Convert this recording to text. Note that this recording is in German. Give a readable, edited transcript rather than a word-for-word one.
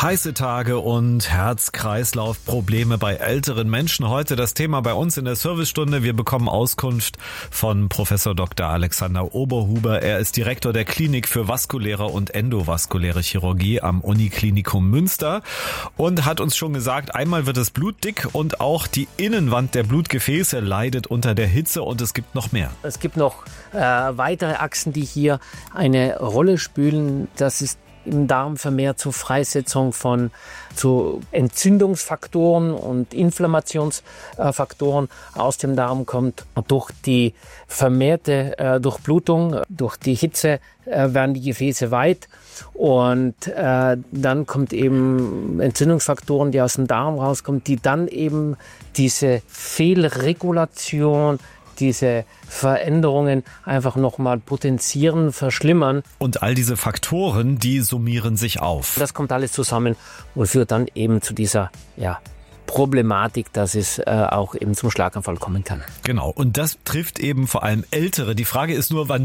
Heiße Tage und Herz-Kreislauf-Probleme bei älteren Menschen. Heute das Thema bei uns in der Servicestunde. Wir bekommen Auskunft von Professor Dr. Alexander Oberhuber. Er ist Direktor der Klinik für vaskuläre und endovaskuläre Chirurgie am Uniklinikum Münster und hat uns schon gesagt, einmal wird das Blut dick und auch die Innenwand der Blutgefäße leidet unter der Hitze und es gibt noch mehr. Es gibt noch weitere Achsen, die hier eine Rolle spielen. Das ist im Darm vermehrt zur Freisetzung zu Entzündungsfaktoren und Inflammationsfaktoren aus dem Darm kommt. Durch die vermehrte Durchblutung, durch die Hitze werden die Gefäße weit und dann kommt eben Entzündungsfaktoren, die aus dem Darm rauskommen, die dann eben diese Fehlregulation, diese Veränderungen einfach nochmal potenzieren, verschlimmern. Und all diese Faktoren, die summieren sich auf. Das kommt alles zusammen und führt dann eben zu dieser Problematik, dass es auch eben zum Schlaganfall kommen kann. Genau, und das trifft eben vor allem Ältere. Die Frage ist nur, wann